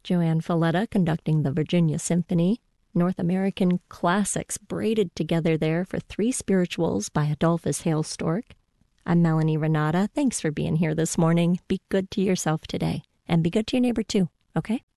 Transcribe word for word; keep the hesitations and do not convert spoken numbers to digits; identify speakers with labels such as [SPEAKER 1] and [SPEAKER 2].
[SPEAKER 1] Joanne Falletta conducting the Virginia Symphony. North American classics braided together there for Three Spirituals by Adolphus Hailstork. I'm Melanie Renata. Thanks for being here this morning. Be good to yourself today, and be good to your neighbor too, okay?